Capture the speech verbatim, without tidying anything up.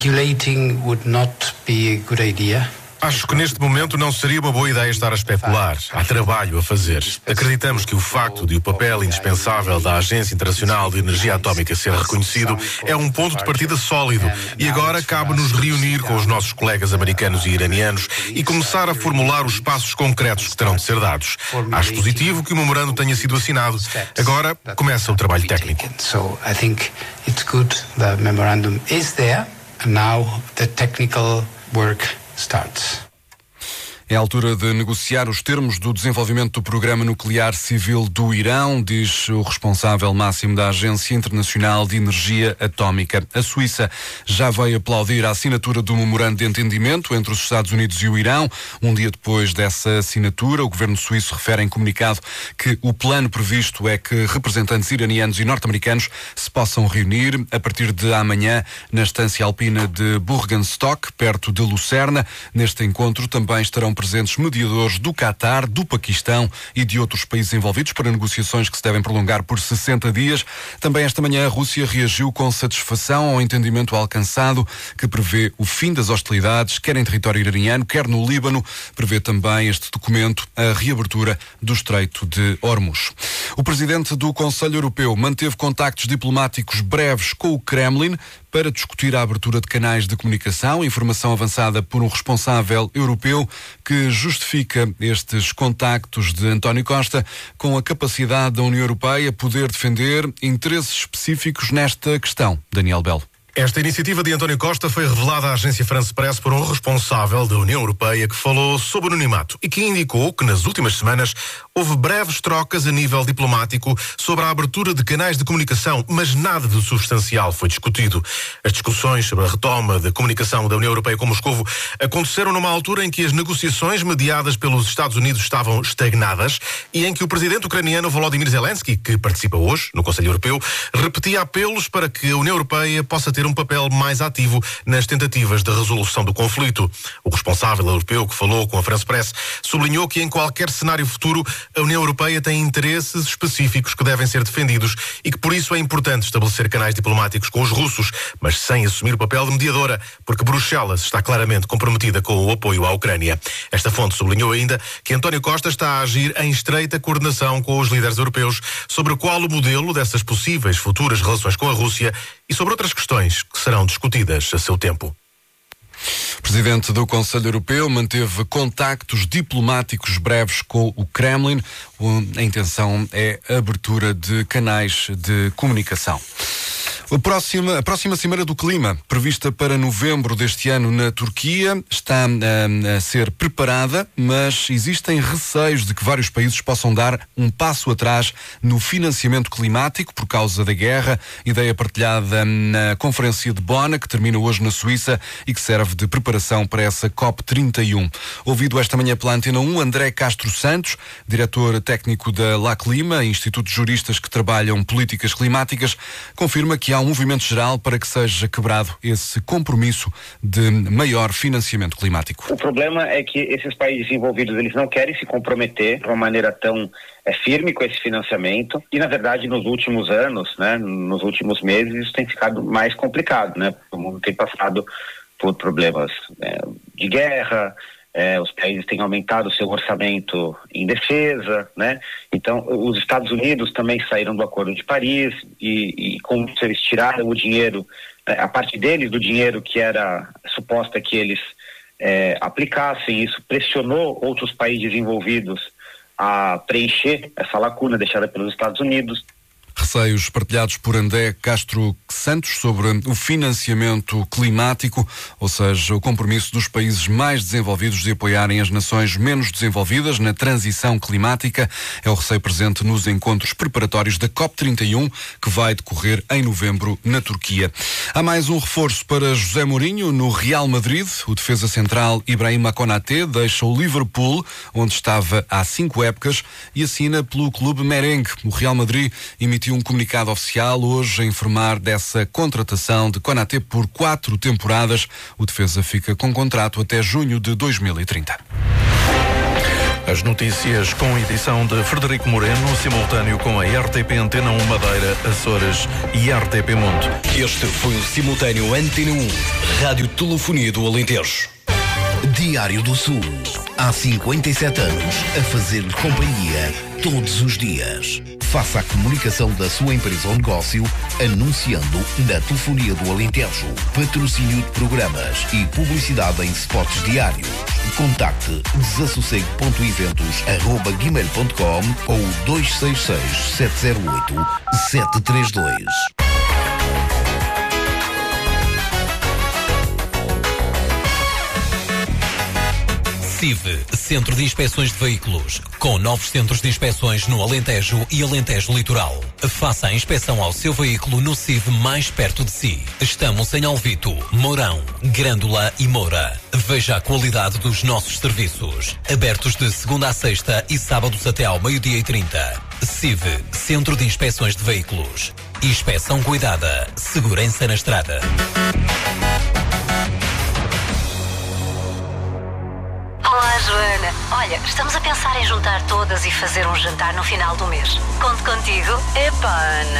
Regulating would not be a good idea. Acho que neste momento não seria uma boa ideia estar a especular. Há trabalho a fazer. Acreditamos que o facto de o papel indispensável da Agência Internacional de Energia Atómica ser reconhecido é um ponto de partida sólido e agora cabe-nos reunir com os nossos colegas americanos e iranianos e começar a formular os passos concretos que terão de ser dados. Acho positivo que o memorando tenha sido assinado. Agora começa o trabalho técnico. So I think it's good the memorandum is there and now the technical work starts. É a altura de negociar os termos do desenvolvimento do programa nuclear civil do Irão, diz o responsável máximo da Agência Internacional de Energia Atómica. A Suíça já veio aplaudir a assinatura do memorando de entendimento entre os Estados Unidos e o Irão. Um dia depois dessa assinatura, o governo suíço refere em comunicado que o plano previsto é que representantes iranianos e norte-americanos se possam reunir a partir de amanhã na estância alpina de Burgenstock, perto de Lucerna. Neste encontro também estarão presentes mediadores do Catar, do Paquistão e de outros países envolvidos para negociações que se devem prolongar por sessenta dias. Também esta manhã a Rússia reagiu com satisfação ao entendimento alcançado, que prevê o fim das hostilidades, quer em território iraniano, quer no Líbano. Prevê também este documento a reabertura do Estreito de Hormuz. O presidente do Conselho Europeu manteve contactos diplomáticos breves com o Kremlin para discutir a abertura de canais de comunicação, informação avançada por um responsável europeu que justifica estes contactos de António Costa com a capacidade da União Europeia poder defender interesses específicos nesta questão. Daniel Belo. Esta iniciativa de António Costa foi revelada à agência France Press por um responsável da União Europeia que falou sobre o anonimato e que indicou que nas últimas semanas houve breves trocas a nível diplomático sobre a abertura de canais de comunicação, mas nada de substancial foi discutido. As discussões sobre a retoma da comunicação da União Europeia com Moscovo aconteceram numa altura em que as negociações mediadas pelos Estados Unidos estavam estagnadas e em que o presidente ucraniano Volodymyr Zelensky, que participa hoje no Conselho Europeu, repetia apelos para que a União Europeia possa ter um papel mais ativo nas tentativas de resolução do conflito. O responsável europeu que falou com a France Press sublinhou que em qualquer cenário futuro a União Europeia tem interesses específicos que devem ser defendidos e que por isso é importante estabelecer canais diplomáticos com os russos, mas sem assumir o papel de mediadora, porque Bruxelas está claramente comprometida com o apoio à Ucrânia. Esta fonte sublinhou ainda que António Costa está a agir em estreita coordenação com os líderes europeus sobre qual o modelo dessas possíveis futuras relações com a Rússia e sobre outras questões que serão discutidas a seu tempo. O presidente do Conselho Europeu manteve contactos diplomáticos breves com o Kremlin. A intenção é a abertura de canais de comunicação. A próxima, a próxima Cimeira do Clima, prevista para novembro deste ano na Turquia, está a, a ser preparada, mas existem receios de que vários países possam dar um passo atrás no financiamento climático por causa da guerra, ideia partilhada na Conferência de Bonn, que termina hoje na Suíça e que serve de preparação para essa COP trinta e um. Ouvido esta manhã pela Antena um, André Castro Santos, diretor técnico da La Clima, Instituto de Juristas que trabalham políticas climáticas, confirma que há um movimento geral para que seja quebrado esse compromisso de maior financiamento climático. O problema é que esses países envolvidos, eles não querem se comprometer de uma maneira tão é, firme com esse financiamento e, na verdade, nos últimos anos, né, nos últimos meses, isso tem ficado mais complicado, né? O mundo tem passado por problemas é, de guerra, É, os países têm aumentado o seu orçamento em defesa, né? Então, os Estados Unidos também saíram do Acordo de Paris e, e como eles tiraram o dinheiro, a parte deles do dinheiro que era suposta que eles é, aplicassem, isso pressionou outros países envolvidos a preencher essa lacuna deixada pelos Estados Unidos. Receios partilhados por André Castro Santos sobre o financiamento climático, ou seja, o compromisso dos países mais desenvolvidos de apoiarem as nações menos desenvolvidas na transição climática. É o receio presente nos encontros preparatórios da COP trinta e um, que vai decorrer em novembro na Turquia. Há mais um reforço para José Mourinho no Real Madrid. O defesa central Ibrahima Konaté deixa o Liverpool, onde estava há cinco épocas, e assina pelo clube merengue. O Real Madrid emitiu um comunicado oficial hoje a informar dessa contratação de Konaté por quatro temporadas. O defesa fica com contrato até junho de dois mil e trinta. As notícias com edição de Frederico Moreno, simultâneo com a R T P Antena um Madeira, Açores e R T P Mundo. Este foi o simultâneo Antena um, Rádio Telefonia do Alentejo. Diário do Sul. Há cinquenta e sete anos a fazer-lhe companhia todos os dias. Faça a comunicação da sua empresa ou negócio anunciando na Telefonia do Alentejo, patrocínio de programas e publicidade em spots diários. Contacte desassossego ponto eventos arroba gmail ponto com ou dois seis seis, sete zero oito, sete três dois. C I V, Centro de Inspeções de Veículos, com novos centros de inspeções no Alentejo e Alentejo Litoral. Faça a inspeção ao seu veículo no C I V mais perto de si. Estamos em Alvito, Mourão, Grândola e Moura. Veja a qualidade dos nossos serviços. Abertos de segunda a sexta e sábados até ao meio-dia e trinta. C I V, Centro de Inspeções de Veículos. Inspeção cuidada. Segurança na estrada. Olá, Joana. Olha, estamos a pensar em juntar todas e fazer um jantar no final do mês. Conto contigo? Epá,